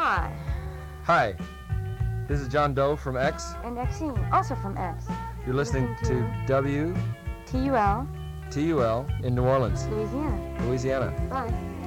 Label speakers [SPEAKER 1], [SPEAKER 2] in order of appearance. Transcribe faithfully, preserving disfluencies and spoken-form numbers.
[SPEAKER 1] Hi.
[SPEAKER 2] Hi. This is John Doe from X.
[SPEAKER 1] And Xene, also from X.
[SPEAKER 2] You're listening
[SPEAKER 1] Listen
[SPEAKER 2] to W
[SPEAKER 1] T U L
[SPEAKER 2] T U L in New Orleans,
[SPEAKER 1] Louisiana.
[SPEAKER 2] Louisiana.
[SPEAKER 1] Bye.